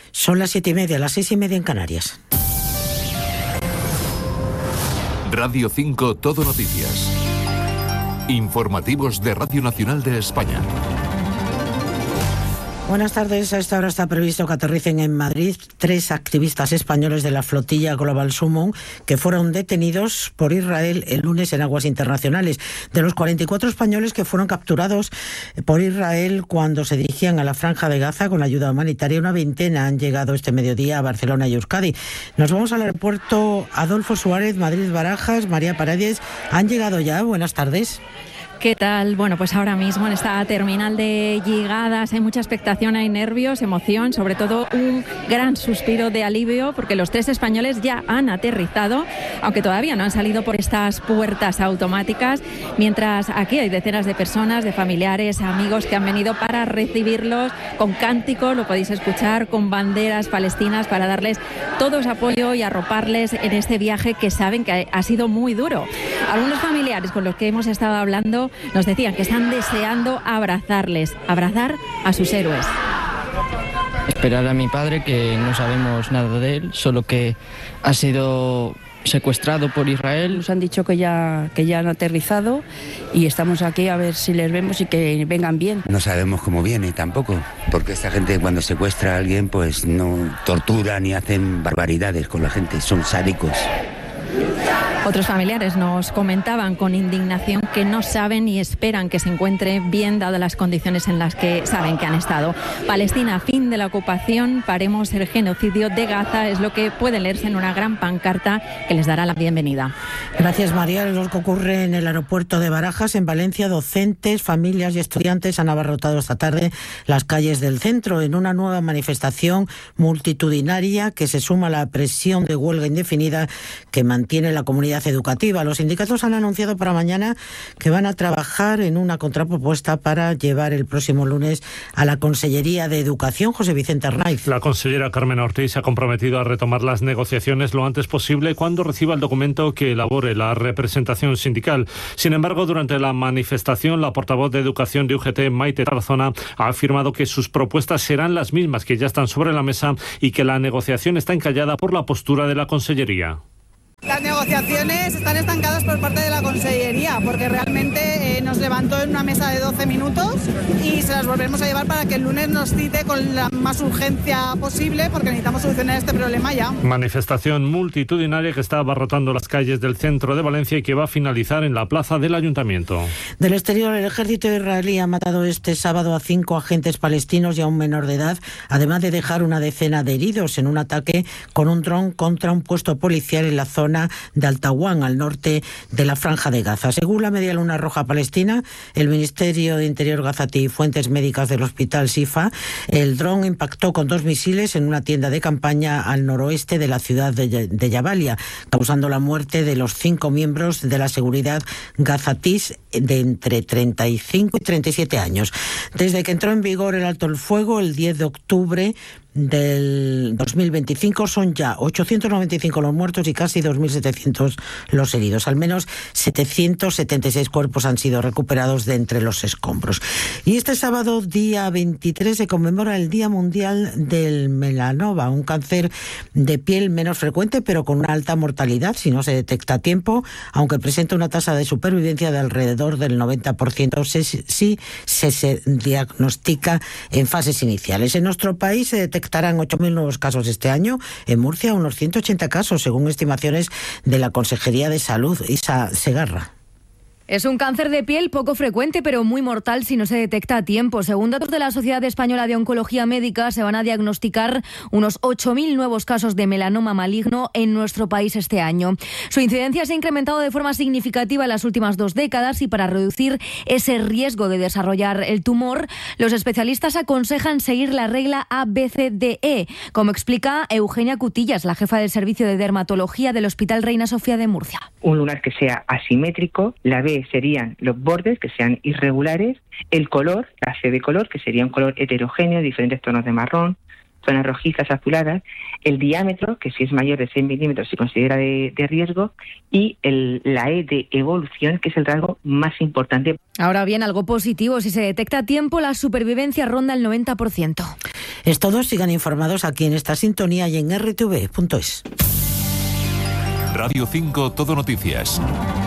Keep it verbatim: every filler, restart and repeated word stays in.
Son las siete y media, las seis y media en Canarias. Radio cinco Todo Noticias. Informativos de Radio Nacional de España. Buenas tardes. A esta hora está previsto que aterricen en Madrid tres activistas españoles de la flotilla Global Summon que fueron detenidos por Israel el lunes en aguas internacionales. De los cuarenta y cuatro españoles que fueron capturados por Israel cuando se dirigían a la Franja de Gaza con ayuda humanitaria, una veintena han llegado este mediodía a Barcelona y Euskadi. Nos vamos al aeropuerto Adolfo Suárez, Madrid-Barajas. María Paredes, ¿han llegado ya? Buenas tardes. ¿Qué tal? Bueno, pues ahora mismo en esta terminal de llegadas hay mucha expectación, hay nervios, emoción, sobre todo un gran suspiro de alivio porque los tres españoles ya han aterrizado, aunque todavía no han salido por estas puertas automáticas, mientras aquí hay decenas de personas, de familiares, amigos que han venido para recibirlos con cánticos, lo podéis escuchar, con banderas palestinas para darles todo su apoyo y arroparles en este viaje que saben que ha sido muy duro. Algunos familiares con los que hemos estado hablando nos decían que están deseando abrazarles, abrazar a sus héroes. Esperar a mi padre, que no sabemos nada de él, solo que ha sido secuestrado por Israel. Nos han dicho que ya, que ya han aterrizado y estamos aquí a ver si les vemos y que vengan bien. No sabemos cómo viene tampoco, porque esta gente cuando secuestra a alguien pues no tortura ni hacen barbaridades con la gente, son sádicos. Otros familiares nos comentaban con indignación que no saben y esperan que se encuentre bien dadas las condiciones en las que saben que han estado. Palestina, fin de la ocupación, paremos el genocidio de Gaza, es lo que puede leerse en una gran pancarta que les dará la bienvenida. Gracias, María. Lo que ocurre en el aeropuerto de Barajas, en Valencia, docentes, familias y estudiantes han abarrotado esta tarde las calles del centro en una nueva manifestación multitudinaria que se suma a la presión de huelga indefinida que mantiene la comunidad educativa. Los sindicatos han anunciado para mañana que van a trabajar en una contrapropuesta para llevar el próximo lunes a la Consellería de Educación. José Vicente Arnaiz. La consellera Carmen Ortiz se ha comprometido a retomar las negociaciones lo antes posible cuando reciba el documento que elabore la representación sindical. Sin embargo, durante la manifestación, la portavoz de Educación de U G T, Maite Tarazona, ha afirmado que sus propuestas serán las mismas que ya están sobre la mesa y que la negociación está encallada por la postura de la Consellería. Las negociaciones están estancadas por parte de la Consellería porque realmente eh, nos levantó en una mesa de doce minutos y se las volveremos a llevar para que el lunes nos cite con la más urgencia posible porque necesitamos solucionar este problema ya. Manifestación multitudinaria que está abarrotando las calles del centro de Valencia y que va a finalizar en la plaza del Ayuntamiento. Del exterior, el ejército israelí ha matado este sábado a cinco agentes palestinos y a un menor de edad, además de dejar una decena de heridos en un ataque con un dron contra un puesto policial en la zona de Al-Tawan, al norte de la Franja de Gaza. Según la Media Luna Roja Palestina, el Ministerio de Interior gazatí y fuentes médicas del Hospital Sifa, el dron impactó con dos misiles en una tienda de campaña al noroeste de la ciudad de, de Jabalia, causando la muerte de los cinco miembros de la seguridad gazatís de entre treinta y cinco y treinta y siete años. Desde que entró en vigor el alto el fuego el diez de octubre del dos mil veinticinco son ya ochocientos noventa y cinco los muertos y casi dos mil setecientos los heridos. Al menos setecientos setenta y seis cuerpos han sido recuperados de entre los escombros. Y este sábado, día veintitrés, se conmemora el Día Mundial del Melanoma, un cáncer de piel menos frecuente pero con una alta mortalidad si no se detecta a tiempo, aunque presenta una tasa de supervivencia de alrededor del noventa por ciento si, si se, se diagnostica en fases iniciales. En nuestro país se detecta Estarán ocho mil nuevos casos este año. En Murcia, unos ciento ochenta casos, según estimaciones de la Consejería de Salud. Isa Segarra. Es un cáncer de piel poco frecuente, pero muy mortal si no se detecta a tiempo. Según datos de la Sociedad Española de Oncología Médica, se van a diagnosticar unos ocho mil nuevos casos de melanoma maligno en nuestro país este año. Su incidencia se ha incrementado de forma significativa en las últimas dos décadas y para reducir ese riesgo de desarrollar el tumor, los especialistas aconsejan seguir la regla A B C D E, como explica Eugenia Cutillas, la jefa del Servicio de Dermatología del Hospital Reina Sofía de Murcia. Un lunar que sea asimétrico, la B serían los bordes que sean irregulares, el color, la C de color, que sería un color heterogéneo, diferentes tonos de marrón, zonas rojizas, azuladas, el diámetro, que si es mayor de seis milímetros se considera de, de riesgo, y el, la E de evolución, que es el rasgo más importante. Ahora bien, algo positivo, si se detecta a tiempo, la supervivencia ronda el noventa por ciento. Es todo, sigan informados aquí en esta sintonía y en erre te ve punto es. Radio cinco Todo Noticias.